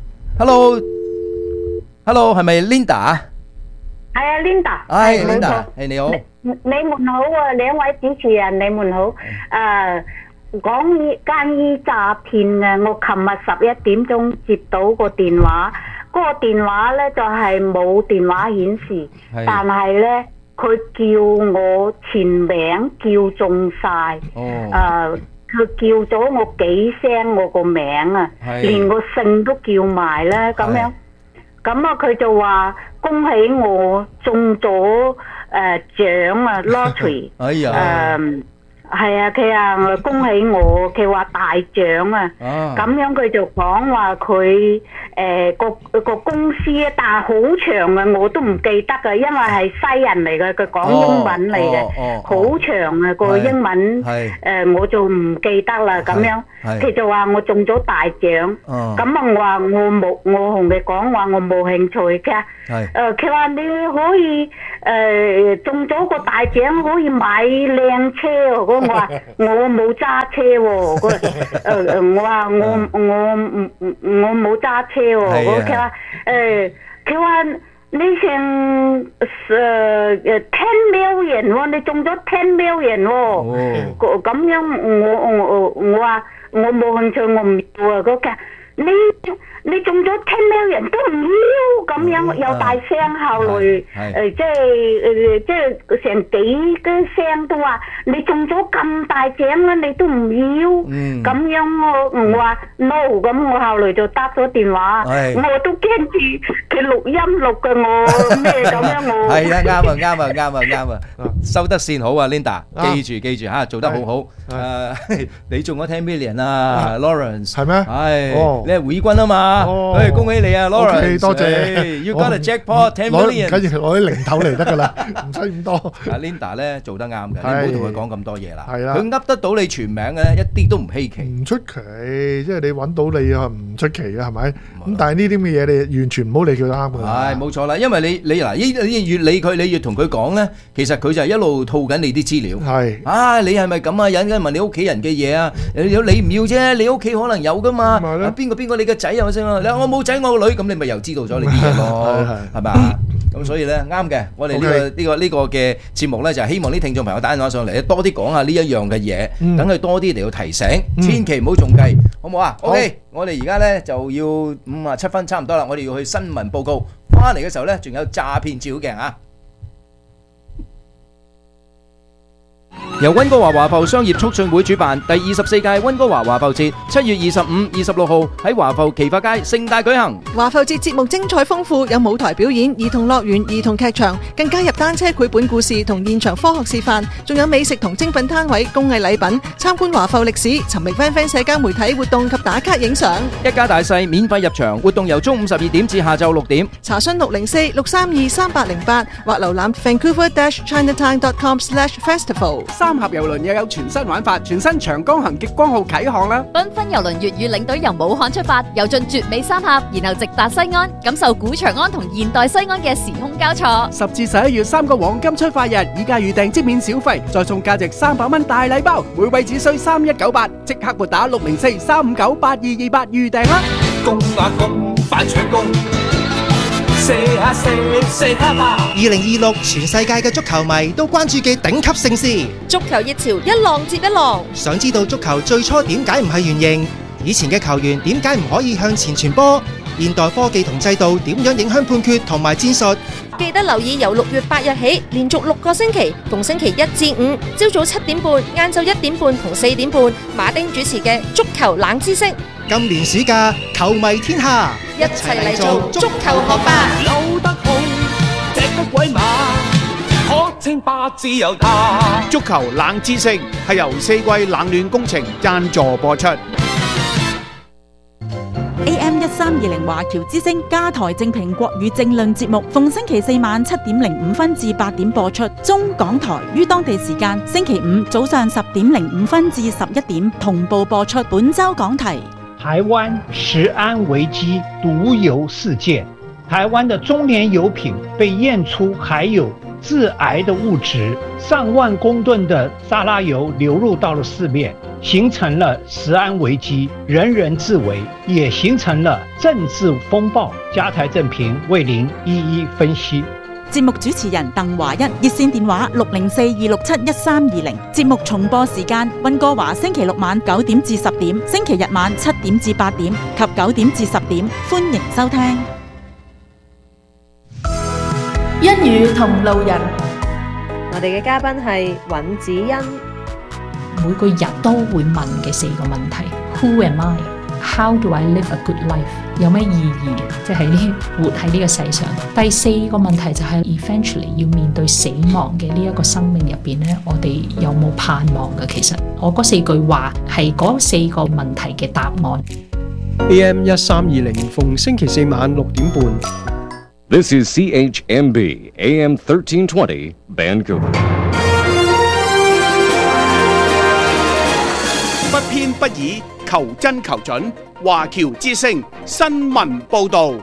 ？Hello，Hello 係咪 Linda 啊？ 係啊 ，Linda。 係 Linda，係你好。 你們好啊，兩位主持人，你們好。誒。講呢間醫詐騙嘅，我琴日十一點鐘接到個電話，嗰、那個電話咧就係、是、冇電話顯示，但係咧佢叫我全名叫中晒，誒、哦，佢、呃、叫咗我幾聲我個名啊，連個姓都叫埋咧，咁樣， 咁啊佢就話恭喜我中咗誒獎啊 lottery， 哎呀， 誒係啊，佢啊恭喜我，佢話大獎啊，咁樣佢就講話佢誒個個公司啊，但係好長啊，我都唔記得噶，因為係西人嚟嘅，佢講英文嚟嘅，好長啊個英文，誒我就唔記得啦，咁樣佢就話我中咗大獎，咁啊我話我冇，我同佢講話我冇興趣嘅，誒佢話你可以誒中咗個大獎可以買靚車喎。我話我冇揸車喎，佢誒誒我話我我唔唔我冇揸車喎，我佢話誒佢話你成誒誒 ten million 喎，你中咗 ten million 喎，咁樣我我我話我冇興趣，我唔要啊，嗰個你你中咗 ten million 都唔要，咁樣又大聲後來誒即係誒即係成幾個聲都話你中咗咁大獎啦，你都唔要，咁樣我我話 no， 咁我後來就打咗電話，我都驚住佢錄音錄嘅我咩咁樣我係啊，啱啊啱啊啱啊啱啊，收得線好啊 Linda， 記住記住嚇，做得好好。誒你中咗ten million啊 Lawrence 係咩？ 係你係會軍啊嘛，誒恭喜你啊 Lawrence， 多謝 You got a jackpot ten million， 跟住攞啲零頭嚟得㗎啦，唔使咁多。 阿 Linda 咧做得啱嘅，你唔好同佢講咁多嘢啦。係啦，佢噏得到你全名嘅咧，一啲都唔稀奇。 唔出奇，即係你揾到你啊，唔出奇嘅係咪？咁但係呢啲咁嘅嘢，你完全唔好理佢啱㗎。 係冇錯啦，因為你你嗱，你越理佢，你越同佢講咧，其實佢就係一路套緊你啲資料。係啊，你係咪咁啊？引緊問你屋企人嘅嘢啊？你你唔要啫，你屋企可能有㗎嘛？邊個邊個你嘅仔啊？先啊！你話我冇仔我個女，咁你咪又知道咗你啲嘢咯，係咪啊？咁所以咧啱嘅，我哋呢個呢個呢個嘅節目咧就係希望啲聽眾朋友打電話上嚟，多啲講下呢一樣嘅嘢，等佢多啲嚟到提醒，千祈唔好中計，好唔好啊？OK，我哋而家咧就要五啊七分差唔多啦，我哋要去新聞報告，翻嚟嘅時候咧仲有詐騙照鏡啊！由溫哥華華埠商業促進會主辦第二十四屆溫哥華華埠節，七月二十五、二十六號喺華埠奇發街盛大舉行。 華埠節節目精彩豐富，有舞台表演、兒童樂園、兒童劇場，更加入單車繪本故事同現場科學示範，仲有美食同精品攤位、工藝禮品，參觀華埠歷史，尋覓 friend friend 社交媒體活動及打卡影相。 一家大細免費入場，活動由中午十二點至下晝六點。 查詢六零四六三二三八零八或瀏覽 vancouver dash chinatown dot com slash festival。 三峽郵輪又有全新玩法，全新長江行極光號啟航啦！ 繽紛郵輪粵語領隊由武漢出發，遊進絕美三峽，然後直達西安，感受古長安同現代西安嘅時空交錯。 十至十一月三個黃金出發日，以價預訂即免小費，再送價值三百蚊大禮包，每位只需三一九八，即刻撥打六零四三五九八二二八預訂啦！ 公啊公，反搶攻！ 二零二六全世界嘅足球迷都關注嘅頂級盛事， 足球熱潮一浪接一浪。 想知道足球最初點解唔係圓形？以前嘅球員點解唔可以向前傳波？現代科技同制度點樣影響判決同埋戰術？ 記得留意由六月八日起，連續六個星期，逢星期一至五，朝早七點半、晏晝一點半同四點半，馬丁主持嘅足球冷知識。 今年暑假，球迷天下， 一齊嚟做足球學霸。 扭得好，踢得鬼馬，可稱霸自由他。 足球冷知識係由四季冷暖工程贊助播出。 A M 一三二零華僑之聲加台正評國語政論節目，逢星期四晚七點零五分至八點播出。中港台於當地時間星期五早上十點零五分至十一點同步播出。本周講題： 台灣食安危機毒油事件。台灣的中聯油品被驗出含有致癌的物質，上萬公噸的沙拉油流入到了市面，形成了食安危機，人人自危，也形成了政治風暴。加台正評為您一一分析。 節目主持人鄧華一，熱線電話六零四二六七一三二零。節目重播時間：溫哥華星期六晚九點至十點，星期日晚七點至八點及九點至十點。歡迎收聽。 一語同路人， 我哋嘅嘉賓係尹子欣。 每個人都會問嘅四個問題 ：Who am I？ How do I live a good life？ 有咩意義嘅？即係呢活喺呢個世上。第四個問題就係 eventually 要面對死亡嘅呢一個生命入邊呢，我哋有冇盼望嘅？其實我嗰四句話係嗰四個問題嘅答案。 A M 一三二零，逢星期四晚六點半。 This is C H M B A M thirteen twenty Vancouver。 不偏不倚，求真求準。華僑之聲新聞報導。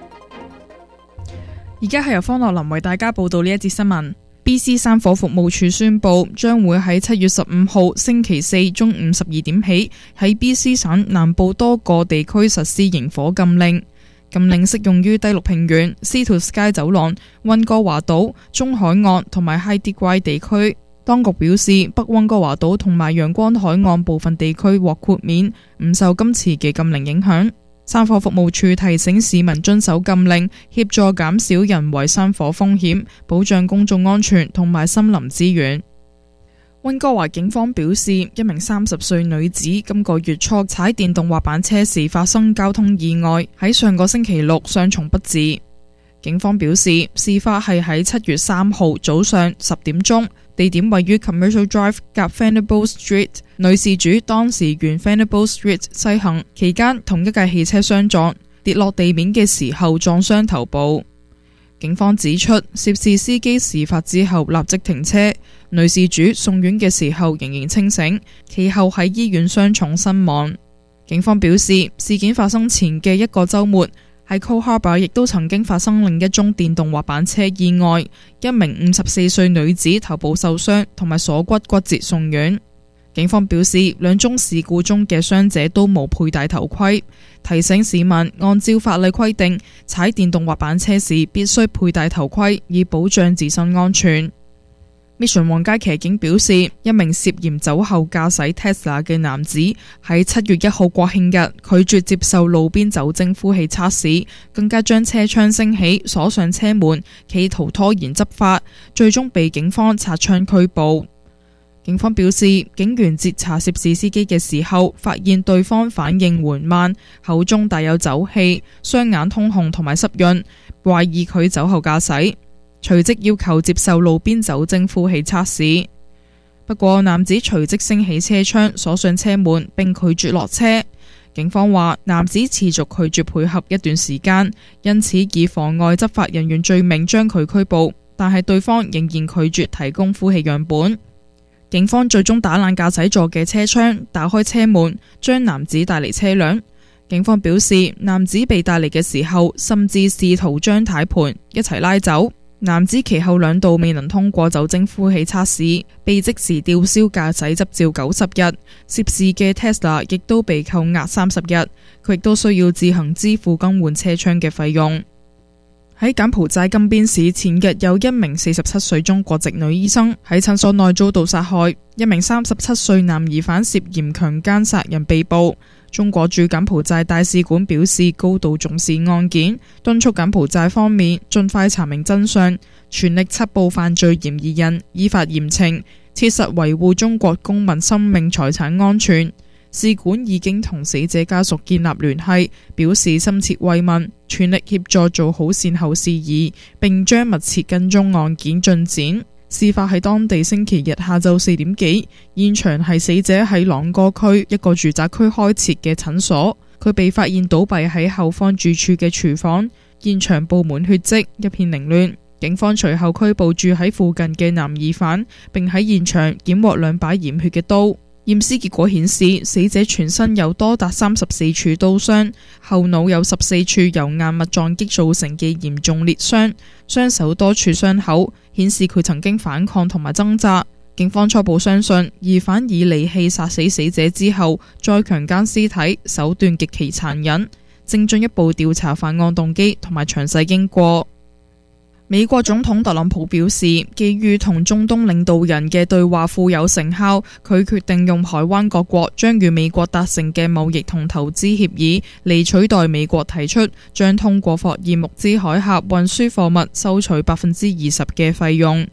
而家係由方樂林為大家報道呢一節新聞。B C 山火服務處宣布，將會喺七月十五號星期四中午十二點起，喺 B C 省南部多個地區實施營火禁令。禁令適用於低陸平原、Sea to Sky 走廊、溫哥華島、中海岸同埋 Haida 地區。當局表示，北溫哥華島同埋陽光海岸部分地區獲豁免，唔受今次嘅禁令影響。山火服務處提醒市民遵守禁令，協助減少人為山火風險，保障公眾安全同埋森林資源。溫哥華警方表示，一名三十歲女子今個月初踩電動滑板車時發生交通意外，喺上個星期六傷重不治。警方表示，事發係喺七月三號早上十點鐘，地點位於 Commercial Drive 夾 Vanderbilt Street。女事主當時沿 Vanderbilt Street 西行期間，同一架汽車相撞，跌落地面嘅時候撞傷頭部。警方指出，涉事司機事發之後立即停車，女事主送院嘅時候仍然清醒，其後喺醫院傷重身亡。警方表示，事件發生前嘅一個週末，喺 Coal Harbour 亦都曾經發生另一宗電動滑板車意外，一名五十四歲女子頭部受傷同埋鎖骨骨折送院。警方表示，兩宗事故中嘅傷者都冇佩戴頭盔，提醒市民按照法例規定，踩電動滑板車時必須佩戴頭盔，以保障自身安全。Mission 皇家騎警表示，一名涉嫌酒後駕駛 Tesla 嘅男子喺七月一號國慶日拒絕接受路邊酒精呼氣測試，更加將車窗升起鎖上車門，企圖拖延執法，最終被警方擦槍拘捕。警方表示，警員截查涉事司機嘅時候，發現對方反應緩慢，口中帶有酒氣，雙眼通紅同埋濕潤，懷疑佢酒後駕駛，隨即要求接受路邊酒精呼氣測試。不過男子隨即升起車窗鎖上車門並拒絕落車。警方話，男子持續拒絕配合一段時間，因此以妨礙執法人員罪名將佢拘捕，但係對方仍然拒絕提供呼氣樣本。警方最終打爛駕駛座嘅車窗，打開車門，將男子帶離車輛。警方表示，男子被帶嚟嘅時候，甚至試圖將軚盤一齊拉走。男子其後兩度未能通過酒精呼氣測試，被即時吊銷駕駛執照九十日。涉事嘅 Tesla 亦都被扣押三十日，佢亦都需要自行支付更換車窗嘅費用。喺柬埔寨金邊市，前日有一名四十七歲中國籍女醫生喺診所內遭到殺害，一名三十七歲男疑犯涉嫌強姦殺人被捕。中國駐柬埔寨大使館表示高度重視案件，敦促柬埔寨方面盡快查明真相，全力緝捕犯罪嫌疑人，依法嚴懲，切實維護中國公民生命財產安全。使館已經同死者家屬建立聯繫，表示深切慰問，全力協助做好善後事宜，並將密切跟蹤案件進展。事發喺當地星期日下晝四點幾，現場係死者喺朗哥區一個住宅區開設嘅診所，佢被發現倒斃喺後方住處嘅廚房，現場布滿血跡，一片凌亂。警方隨後拘捕住喺附近嘅男疑犯，並喺現場檢獲兩把染血嘅刀。驗屍結果顯示，死者全身有多達三十四處刀傷，後腦有十四處由硬物撞擊造成嘅嚴重裂傷，雙手多處傷口，顯示佢曾經反抗同埋掙扎。警方初步相信，疑犯以利器殺死死者之後，再強姦屍體，手段極其殘忍，正進一步調查犯案動機同埋詳細經過。美國總統特朗普表示，基於同中東領導人嘅對話富有成效，佢決定用海灣各國將與美國達成嘅貿易同投資協議嚟取代美國提出將通過霍爾木茲海峽運輸貨物收取百分之二十嘅費用。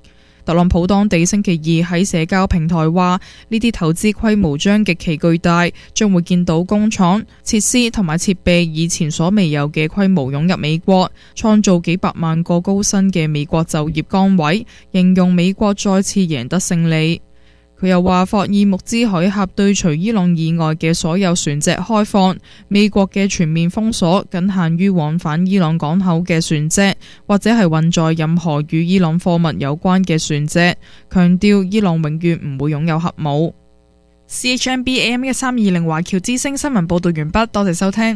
特朗普當地星期二喺社交平台話，呢啲投資規模將極其巨大，將會見到工廠、設施同埋設備以前所未有嘅規模湧入美國，創造幾百萬個高薪嘅美國就業崗位，形容美國再次贏得勝利。佢又話，霍爾木茲海峽對除伊朗以外嘅所有船隻開放，美國嘅全面封鎖僅限於往返伊朗港口嘅船隻，或者係運載任何與伊朗貨物有關嘅船隻，強調伊朗永遠唔會擁有核武。C H M B A M 一三二零華僑之聲新聞報道完畢，多謝收聽。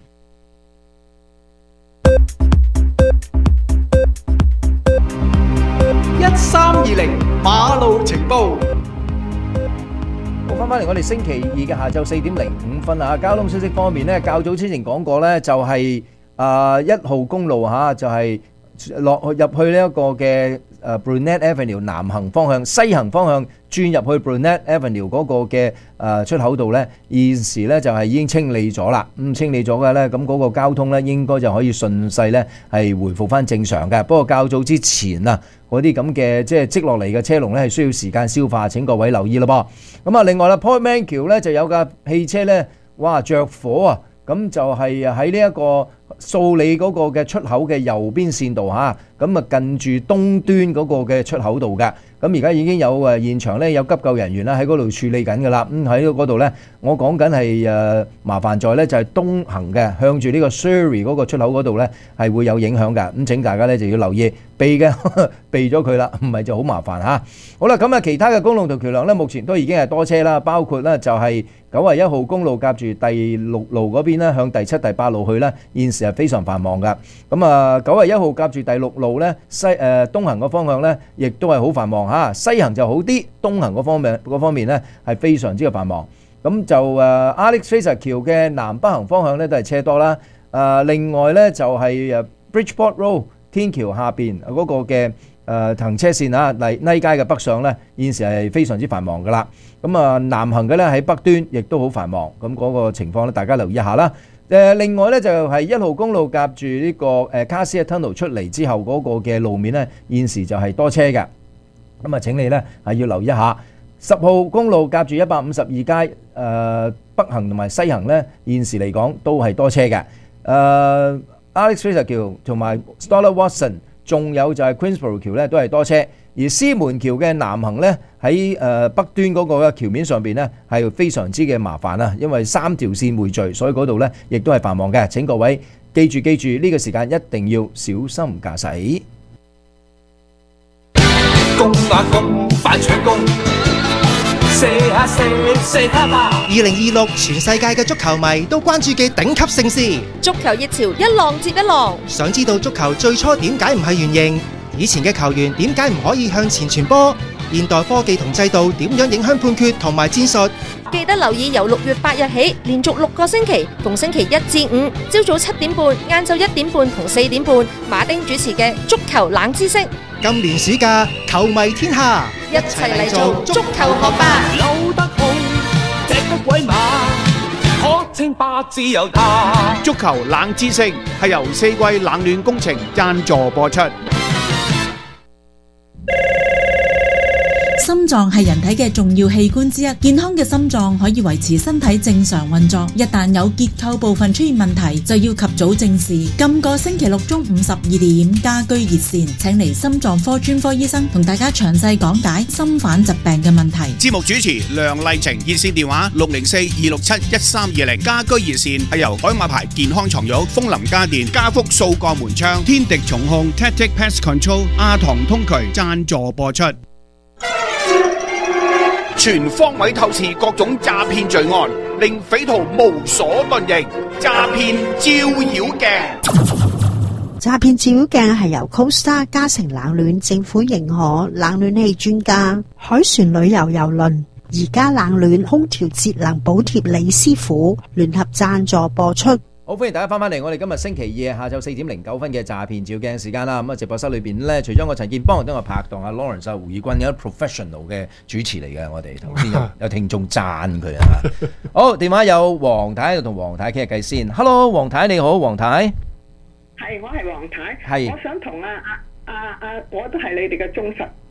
一三二零馬路情報。 好，翻返嚟我哋星期二嘅下晝四點零五分啊！交通消息方面呢，較早之前講過呢，就係啊一號公路嚇，就係落去入去呢一個嘅誒 Brunette Avenue 南行方向，西行方向轉入去 Brunette Avenue 嗰個嘅誒出口度呢，現時呢就係已經清理咗啦。咁清理咗嘅呢，咁嗰個交通呢應該就可以順勢呢係回復翻正常嘅。不過較早之前啊，嗰啲咁嘅即係積落嚟嘅車龍呢係需要時間消化，請各位留意咯噃。咁啊，另外啦 Port Mankiw 呢就有架汽車呢，哇着火啊！咁就係喺呢一個素里嗰個嘅出口嘅右邊線度嚇，咁啊近住東端嗰個嘅出口度嘅。咁而家已經有誒現場咧有急救人員啦喺嗰度處理緊㗎啦。咁喺嗰度咧，我講緊係誒麻煩在咧就係東行嘅向住呢個 Surrey 嗰個出口嗰度咧係會有影響㗎。咁請大家咧就要留意避嘅避咗佢啦，唔係就好麻煩嚇。好啦，咁啊其他嘅公路同橋梁咧，目前都已經係多車啦，包括咧就係九十一號公路夾住第六路嗰邊咧向第七、第八路去咧，現時係非常繁忙㗎。咁啊九十一號夾住第六路咧西誒東行個方向咧，亦都係好繁忙嚇。西行就好啲，東行嗰方面嗰方面咧係非常之嘅繁忙。咁就誒 Alex Fraser 橋嘅南北行方向咧都係車多啦。誒另外咧就係誒 Bridgeport Road 天橋下邊嗰個嘅誒行車線啊，麗麗街嘅北上咧，現時係非常之繁忙噶啦。咁啊南行嘅咧喺北端亦都好繁忙。咁嗰個情況咧，大家留意一下啦。誒另外咧就係一號公路夾住呢個誒 Cassia Tunnel 出嚟之後嗰個嘅路面咧，現時就係多車嘅。咁啊請你咧係要留意一下。十號公路夾住一百五十二街誒、呃、北行同埋西行咧，現時嚟講都係多車嘅。誒、呃、Alex Fraser 橋同埋 Stoller Watson， 仲有就係 Queensborough 橋咧都係多車。而獅門橋嘅南行咧喺誒北端嗰個橋面上邊咧係非常之嘅麻煩啊，因為三條線匯聚，所以嗰度咧亦都係繁忙嘅。請各位記住記住呢、這個時間一定要小心駕駛。 公啊公，反搶攻，射下射，射下吧！ 二零二六全世界嘅足球迷都關注嘅頂級盛事， 足球熱潮一浪接一浪。 想知道足球最初點解唔係圓形？以前嘅球員點解唔可以向前傳波？現代科技同制度點樣影響判決同埋戰術？ 記得留意由六月八日起，連續六個星期，逢星期一至五，朝早七點半、晏晝一點半同四點半，馬丁主持嘅足球冷知識。 今年暑假，球迷天下， 一齊嚟做足球學霸。 扭得好，隻得鬼馬，可稱霸自由他。 足球冷知識係由四季冷暖工程贊助播出。 心臟係人體嘅重要器官之一，健康嘅心臟可以維持身體正常運作。一旦有結構部分出現問題，就要及早正視。今個星期六中午十二點，家居熱線請嚟心臟科專科醫生同大家詳細講解心瓣疾病嘅問題。 節目主持梁麗晴，熱線電話六零四二六七一三二零。家居熱線係由海馬牌健康床褥、風林家電、家福數個門窗、天敵重控、Tactic Pest Control、亞堂通渠贊助播出。全方位透視各種詐騙罪案，令匪徒無所遁形。詐騙照妖鏡， 詐騙照妖鏡係由 Costa 嘉誠冷暖政府認可冷暖氣專家海船旅遊郵輪而家冷暖空調節能補貼李師傅聯合贊助播出。 好，歡迎大家翻返嚟我哋今日星期二下晝四點零九分嘅詐騙照鏡時間啦。咁啊，直播室裏邊咧，除咗我陳建邦，都有拍檔阿 Lawrence 啊胡宇君，有啲 professional 嘅主持嚟嘅。我哋頭先有有聽眾讚佢啊。好，電話有黃太喺度同黃太傾下偈先。Hello， 黃太你好，黃太。 係，我係黃太。 係。 我想同阿阿阿阿，我都係你哋嘅忠實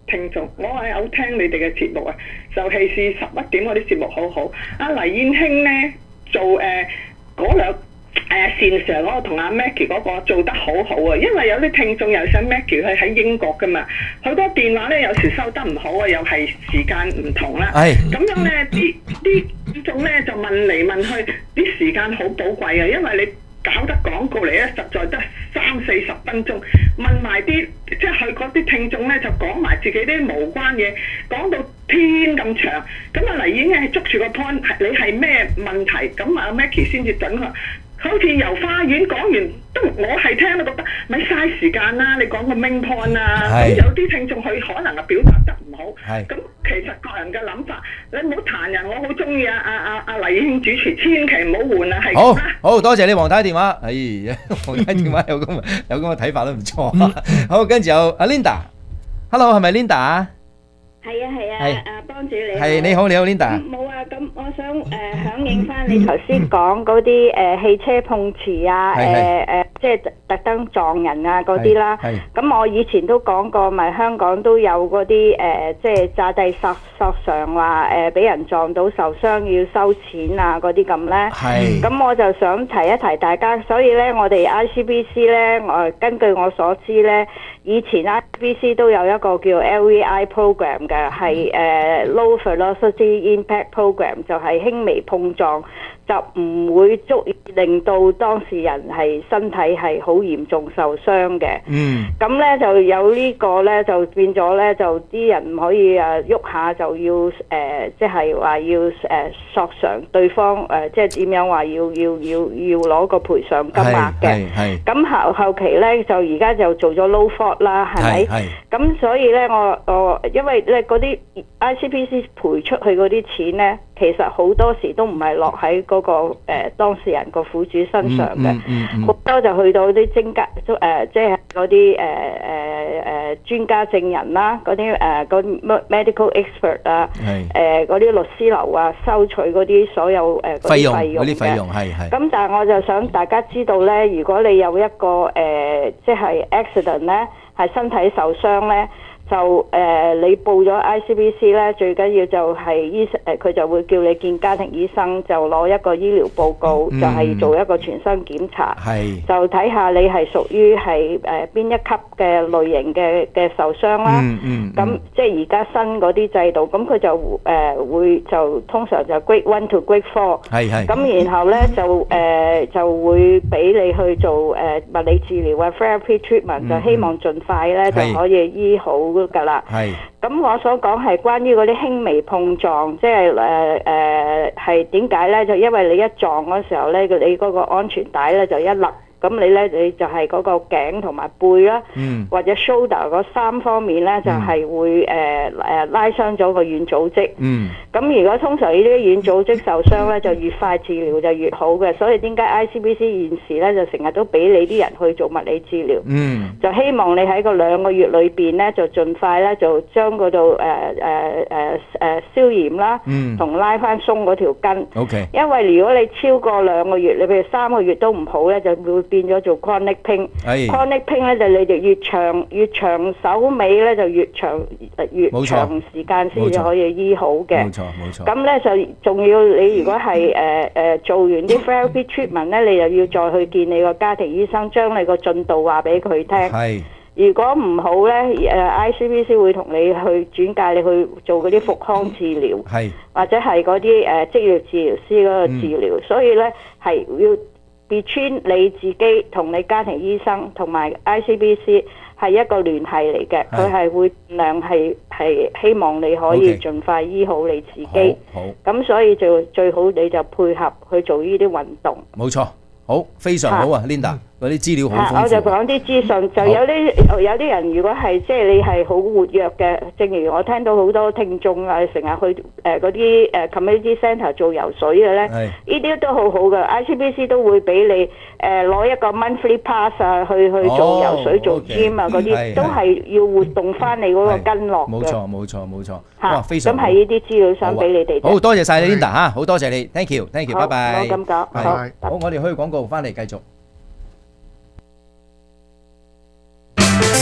聽眾，我係有聽你哋嘅節目啊，尤其是十一點嗰啲節目好好。阿黎燕卿咧做誒嗰兩誒線上嗰個同阿 Maggie 嗰個做得好好啊，因為有啲聽眾又想 Maggie 佢喺英國噶嘛，好多電話咧有時收得唔好啊，又係時間唔同啦。係咁樣咧，啲啲聽眾咧就問嚟問去，啲時間好寶貴啊，因為你搞得廣告嚟咧，實在得三四十分鐘，問埋啲即係佢嗰啲聽眾咧，就講埋自己啲無關嘢，講到天咁長。咁啊黎已經係捉住個 point， 你係咩問題？咁啊 Maggie 先至準佢。好似遊花園講完都，我係聽都覺得咪嘥時間啦！你講個 main point 啊，咁有啲聽眾佢可能啊表達得唔好，咁其實個人嘅諗法，你唔好彈人。我好中意啊啊啊啊黎兄主持，千祈唔好換啊，係咁啦。 好，好多謝你黃太電話，哎呀，黃太電話有咁有咁嘅睇法都唔錯。好，跟住有阿 Linda，Hello， 係咪 Linda 啊？ 係啊係啊，阿幫主你好。 係你好，你好 Linda。 冇啊，咁我想誒響應翻你頭先講嗰啲誒汽車碰瓷啊，誒誒即係特特登撞人啊嗰啲啦。咁我以前都講過，咪香港都有嗰啲誒即係詐諦索索償話誒俾人撞到受傷要收錢啊嗰啲咁咧。係。咁我就想提一提大家，所以咧我哋 I C B C 咧，我根據我所知咧，以前 I C B C 都有一個叫 L V I program 嘅。係誒、uh, low velocity impact program， 就係輕微碰撞，就唔會足以令到當事人係身體係好嚴重受傷嘅。嗯，咁咧就有呢個咧，就變咗咧，就啲人唔可以誒喐下就要誒，即係話要誒、呃、索償對方誒，即係點樣話要要要要攞個賠償金額嘅。係咁後後期咧就而家就做咗 low fault 啦，係咪？係。咁所以咧，我我因為咧嗰啲 I C B C 賠出去嗰啲錢咧，其實好多時都唔係落喺嗰個誒、呃、當事人個苦主身上嘅，好、嗯嗯嗯、多就去到啲專家誒，即係嗰啲誒誒誒專家證人啦，嗰啲誒嗰 medical expert 啊，誒嗰啲律師樓啊，收取嗰啲所有誒嗰啲費用嘅。費用係係。咁但係我就想大家知道咧，如果你有一個誒、呃、即係 accident 咧，係身體受傷咧。就誒、呃，你報咗 I C B C 咧，最緊要就係醫生誒，佢、呃、就會叫你見家庭醫生，就攞一個醫療報告，嗯、就係做一個全身檢查，就睇下你係屬於係誒邊一級嘅類型嘅嘅受傷啦。咁、嗯嗯、即係而家新嗰啲制度，咁佢就誒、呃、會就通常就 Grade One to Grade Four。係係。咁然後咧就誒、呃、就會俾你去做誒、呃、物理治療啊 therapy treatment，、嗯、就希望盡快咧就可以醫好。噶啦，係咁我所講係關於嗰啲輕微碰撞，即係誒誒係點解咧？就因為你一撞嗰時候咧，你嗰個安全帶咧就一勒。咁你咧你就係嗰個頸同埋背啦，嗯、或者 shoulder 嗰三方面咧就係、是、會誒誒、呃、拉傷咗個軟組織。咁、嗯、如果通常呢啲軟組織受傷咧，就越快治療就越好嘅。所以點解 I C B C 現時咧就成日都俾你啲人去做物理治療，嗯、就希望你喺個兩個月裏邊咧就盡快咧就將嗰度誒誒誒誒消炎啦，同、嗯、拉翻鬆嗰條筋。Okay. 因為如果你超過兩個月，你譬如三個月都唔好咧，就會變咗做 chronic pain，chronic pain 咧就你就越長越長手尾咧就越長越長時間先至可以醫好嘅。冇錯冇錯。咁咧就仲要你如果係誒誒做完啲 therapy treatment 咧，你又要再去見你個家庭醫生，將你個進度話俾佢聽。係。如果唔好咧，誒 I C B C 會同你去轉介你去做嗰啲復康治療，係或者係嗰啲誒職業治療師嗰個治療。嗯、所以咧係要。between 你自己同你家庭醫生同埋 I C B C 係一個聯繫嚟嘅，佢係會盡量係係希望你可以盡快醫好你自己。好，咁所以就最好你就配合去做呢啲運動。冇錯，好，非常好啊 ，Linda。嗰啲資料好豐富。我就講啲資訊，就有啲有啲人如果係即係你係好活躍嘅，正如我聽到好多聽眾啊，成日去誒嗰啲誒 community centre 做游水嘅咧，呢啲都好好嘅。I C B C 都會俾你誒攞一個 monthly pass 啊，去去做游水、做 gym 啊嗰啲，都係要活動翻你嗰個筋絡嘅。冇錯冇錯冇錯。哇，非常。咁係呢啲資料想俾你哋。好多謝曬你 Linda 嚇，好多謝你 ，thank you，thank you，拜拜。我咁講，好。好，我哋去廣告翻嚟繼續。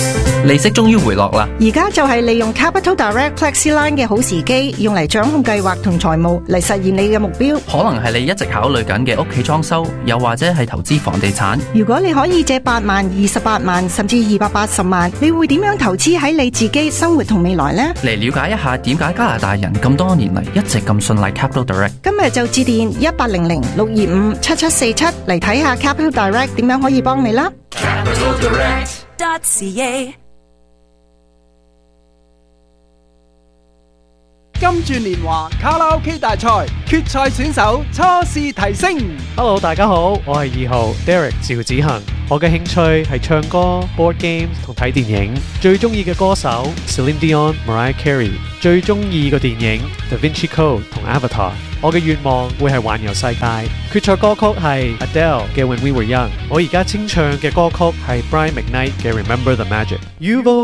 利息終於回落啦。 而家就係利用 Capital Direct FlexiLine 嘅好時機，用嚟掌控計劃同財務，嚟實現你嘅目標。 可能係你一直考慮緊嘅屋企裝修，又或者係投資房地產。 如果你可以借八萬、二十八萬，甚至二百八十萬，你會點樣投資喺你自己生活同未來呢？ 嚟了解一下點解加拿大人咁多年嚟一直咁信賴 Capital Direct。 今日就致電一八零零六二五七七四七嚟睇下 Capital Direct 點樣可以幫你啦。 Capital Direct dot C A。 金鑽年華卡拉 OK 大賽決賽選手初試提升。 Hello， 大家好，我係二號 Derek 趙子恒。我嘅興趣係唱歌、board games 同睇電影。最中意嘅歌手 Celine Dion、Mariah Carey。最中意嘅電影 Da Vinci Code 同 Avatar。我嘅願望會係環遊世界。決賽歌曲係 Adele 嘅 When We Were Young。我而家清唱嘅歌曲係 Brian McKnight 嘅 Remember the Magic。